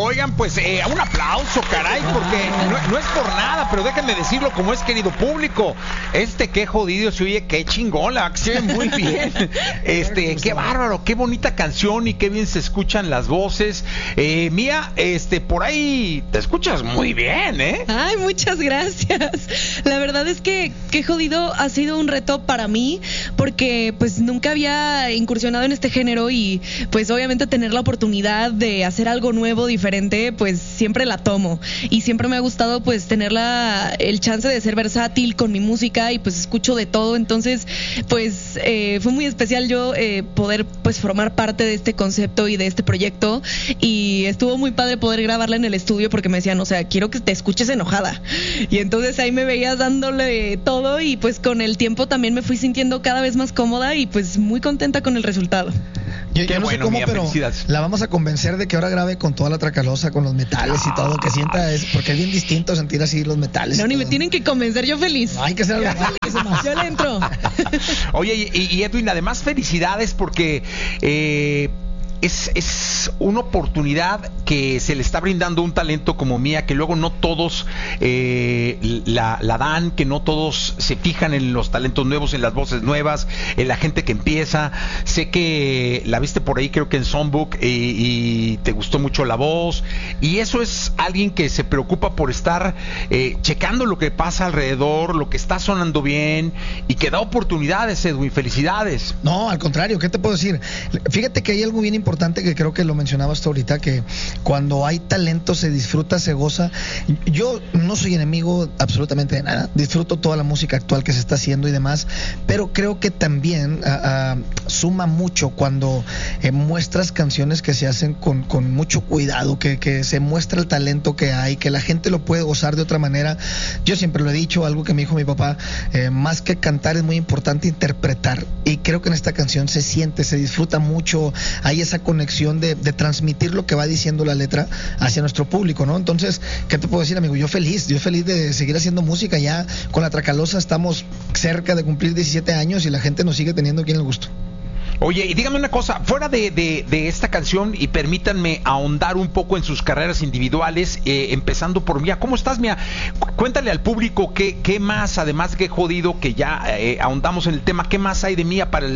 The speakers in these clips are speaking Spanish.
Oigan, pues un aplauso, caray, porque no es por nada, pero déjenme decirlo como es, querido público. Qué jodido se oye, qué chingón, la se oye muy bien. Qué bárbaro, qué bonita canción y qué bien se escuchan las voces. Mía, por ahí te escuchas muy bien, ¿eh? Ay, muchas gracias. La verdad es que qué jodido ha sido un reto para mí, porque pues nunca había incursionado en este género y pues obviamente tener la oportunidad de hacer algo nuevo, diferente, pues siempre la tomo. Y siempre me ha gustado pues tener el chance de ser versátil con mi música y pues escucho de todo. Entonces pues fue muy especial yo poder pues formar parte de este concepto y de este proyecto, y estuvo muy padre poder grabarla en el estudio porque me decían, o sea, quiero que te escuches enojada. Y entonces ahí me veías dándole todo y pues con el tiempo también me fui sintiendo cada vez más cómoda y pues muy contenta con el resultado. Yo no sé cómo, pero la vamos a convencer de que ahora grabe con toda la Tracalosa, con los metales y todo, que sienta, porque es bien distinto sentir así los metales. No, ni me tienen que convencer, yo feliz. No, hay que hacer algo más. Yo le entro. Oye, y Edwin, además felicidades porque es una oportunidad que se le está brindando a un talento como Mía, que luego no todos la dan, que no todos se fijan en los talentos nuevos, en las voces nuevas, en la gente que empieza. Sé que la viste por ahí, creo que en Songbook, y te gustó mucho la voz, y eso es alguien que se preocupa por estar checando lo que pasa alrededor, lo que está sonando bien, y que da oportunidades. Edwin, felicidades. No, al contrario, ¿qué te puedo decir? Fíjate que hay algo bien importante que creo que lo mencionabas tú ahorita, que cuando hay talento se disfruta, se goza. Yo no soy enemigo absolutamente de nada, disfruto toda la música actual que se está haciendo y demás, pero creo que también suma mucho cuando muestras canciones que se hacen con mucho cuidado, que se muestra el talento que hay, que la gente lo puede gozar de otra manera. Yo siempre lo he dicho, algo que me dijo mi papá, más que cantar es muy importante interpretar, y creo que en esta canción se siente, se disfruta mucho, hay esa conexión de transmitir lo que va diciendo la letra hacia nuestro público, ¿no? Entonces, ¿qué te puedo decir, amigo? Yo feliz de seguir haciendo música. Ya con la Tracalosa estamos cerca de cumplir 17 años y la gente nos sigue teniendo aquí en el gusto. Oye, y dígame una cosa, fuera de esta canción, y permítanme ahondar un poco en sus carreras individuales, empezando por Mía. ¿Cómo estás, Mía? Cuéntale al público qué más, además de que jodido, que ya ahondamos en el tema, qué más hay de Mía para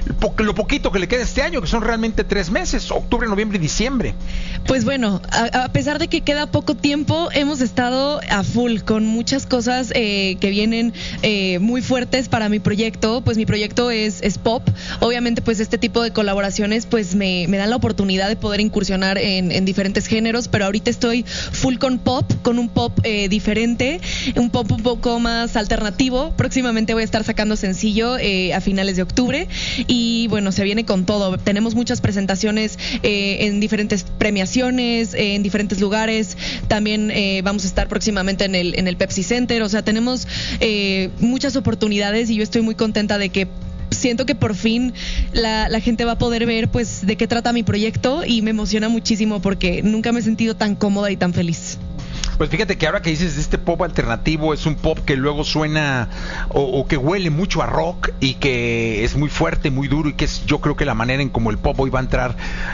lo poquito que le queda este año, que son realmente 3 meses, octubre, noviembre y diciembre. Pues bueno, a pesar de que queda poco tiempo, hemos estado a full con muchas cosas que vienen muy fuertes para mi proyecto. Pues mi proyecto es pop, obviamente pues este tipo de colaboraciones pues me dan la oportunidad de poder incursionar en diferentes géneros, pero ahorita estoy full con un pop diferente, un pop un poco más alternativo. Próximamente voy a estar sacando sencillo a finales de octubre, y bueno, se viene con todo. Tenemos muchas presentaciones en diferentes premiaciones, en diferentes lugares. También vamos a estar próximamente en el Pepsi Center. O sea, tenemos muchas oportunidades, y yo estoy muy contenta de que siento que por fin la gente va a poder ver pues de qué trata mi proyecto, y me emociona muchísimo porque nunca me he sentido tan cómoda y tan feliz. Pues fíjate que ahora que dices de este pop alternativo, es un pop que luego suena o que huele mucho a rock, y que es muy fuerte, muy duro, y que es, yo creo que la manera en como el pop hoy va a entrar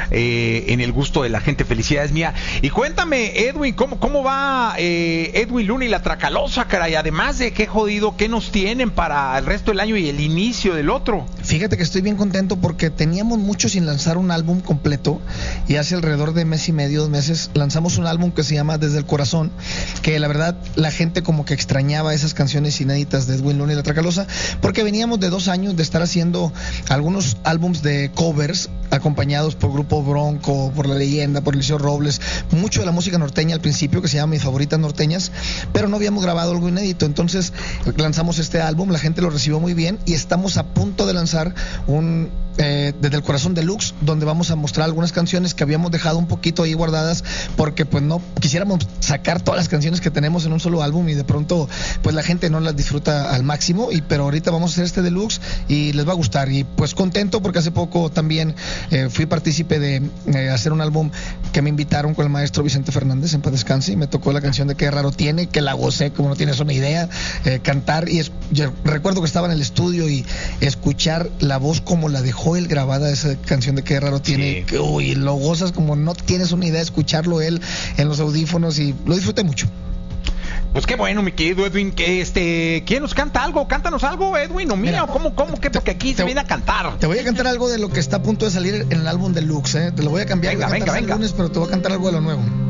en el gusto de la gente. Felicidades, Mía. Y cuéntame, Edwin, ¿cómo va Edwin Luna y la Tracalosa, caray? Además de qué jodido, ¿qué nos tienen para el resto del año y el inicio del otro? Fíjate que estoy bien contento porque teníamos mucho sin lanzar un álbum completo, y hace alrededor de mes y medio, 2 meses, lanzamos un álbum que se llama Desde el Corazón, que la verdad la gente como que extrañaba esas canciones inéditas de Edwin Luna y la Tracalosa, porque veníamos de 2 años de estar haciendo algunos álbums de covers acompañados por Grupo Bronco, por La Leyenda, por Eliseo Robles, mucho de la música norteña al principio, que se llama Mis Favoritas Norteñas, pero no habíamos grabado algo inédito. Entonces lanzamos este álbum, la gente lo recibió muy bien, y estamos a punto de lanzar un Desde el Corazón Deluxe, donde vamos a mostrar algunas canciones que habíamos dejado un poquito ahí guardadas, porque pues no quisiéramos sacar todas las canciones que tenemos en un solo álbum, y de pronto pues la gente no las disfruta al máximo, pero ahorita vamos a hacer este deluxe y les va a gustar. Y pues contento porque hace poco también fui partícipe de hacer un álbum que me invitaron con el maestro Vicente Fernández, en paz descanse, y me tocó la canción de Qué Raro Tiene, que la gocé como no tienes una idea, cantar, y yo recuerdo que estaba en el estudio y escuchar la voz como la dejó Joel grabada esa canción de Qué raro tiene, Sí. que uy, lo gozas como no tienes una idea de escucharlo él en los audífonos y lo disfruté mucho. Pues qué bueno, mi querido Edwin, que ¿quién nos canta algo? Cántanos algo, Edwin, o mía, Mira, ¿cómo que? Porque aquí se viene a cantar. Te voy a cantar algo de lo que está a punto de salir en el álbum Deluxe, ¿eh? Te lo voy a cambiar, Venga, voy a cantar venga. el lunes, pero te voy a cantar algo de lo nuevo.